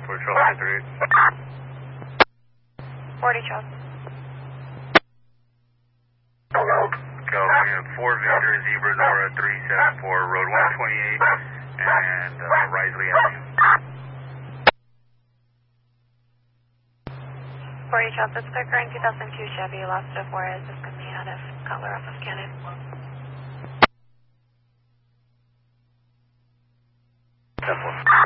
for Charles 38. 40 Charles. California 4 Victor, Zebra Nora 374, Road 128, and Risley Avenue. 40 Charles, it's clear current 2002 Chevy, lost to Juarez, is coming out of Cutler off of Cannon. Temple.